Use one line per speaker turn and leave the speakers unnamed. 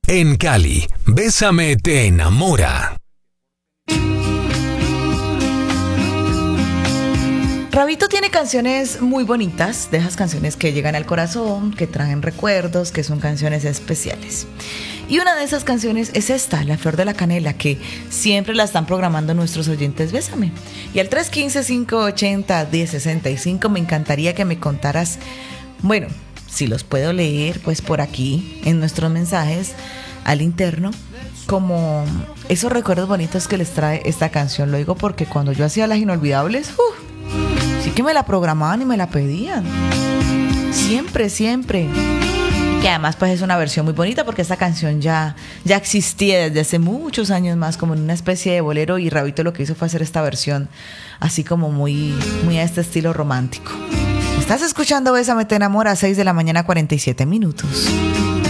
En Cali, Bésame te enamora.
Rabito tiene canciones muy bonitas, de esas canciones que llegan al corazón, que traen recuerdos, que son canciones especiales. Y una de esas canciones es esta, La Flor de la Canela, que siempre la están programando nuestros oyentes Bésame. Y al 315-580-1065 me encantaría que me contaras, bueno, si los puedo leer, pues por aquí, en nuestros mensajes al interno, como esos recuerdos bonitos que les trae esta canción. Lo digo porque cuando yo hacía Las Inolvidables, sí que me la programaban y me la pedían. Siempre, siempre. Que además pues es una versión muy bonita porque esta canción ya existía desde hace muchos años más, como en una especie de bolero, y Rabito lo que hizo fue hacer esta versión así como muy, muy a este estilo romántico. Estás escuchando Bésame te enamora, a 6 de la mañana 47 minutos.